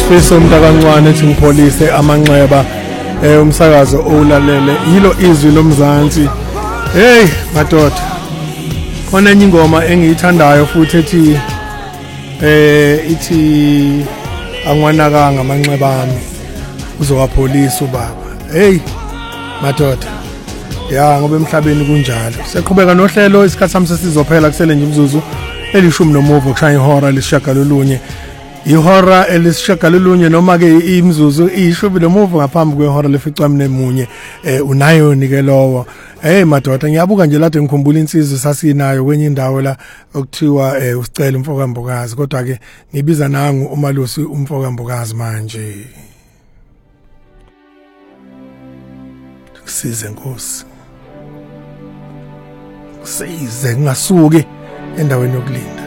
Sifiso umntakancwane ethi ngipholise amanxeba umsakazo owulalele yilo izwi lomzansi. Hey madoda, khona enye ingoma engiyithandayo futhi ethi ithi angwanakanga amanxeba ami uzowapholisa ubaba. Hey madoda, ya ngoba emhlabeni kunjalo. Siqhubeka nohlelo, isikhathi sami sesizophela kusele nje umzuzu elishumi nomuvo kushaya ihora lesishagalolunye. Ihora elisishagalolunye noma ke imzuzu ishumi nomuvo ngaphambi kwehora leficamnemunye. Unayo nike lowo. Hey madoda, ngiyabuka nje lade ngikhumbula insizwe sasinayo kwenye indawo la okuthiwa usicela umfokambokazi, kodwa ke ngibiza nangu uMalusi umfokambokazi manje. Size Nkosi. Size ngasuke endaweni yokulinda.